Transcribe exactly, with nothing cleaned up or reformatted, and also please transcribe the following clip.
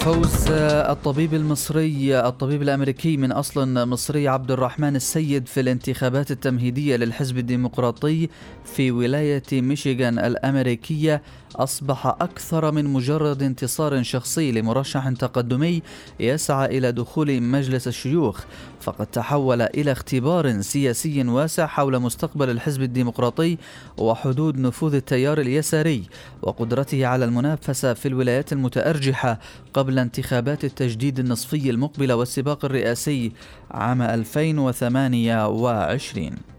فوز الطبيب المصري الطبيب الأمريكي من أصل مصري عبد الرحمن السيد في الانتخابات التمهيدية للحزب الديمقراطي في ولاية ميشيغان الأمريكية أصبح أكثر من مجرد انتصار شخصي لمرشح تقدمي يسعى إلى دخول مجلس الشيوخ، فقد تحول إلى اختبار سياسي واسع حول مستقبل الحزب الديمقراطي وحدود نفوذ التيار اليساري وقدرته على المنافسة في الولايات المتأرجحة قبل انتخابات التجديد النصفي المقبلة والسباق الرئاسي عام ألفين وثمانية وعشرين.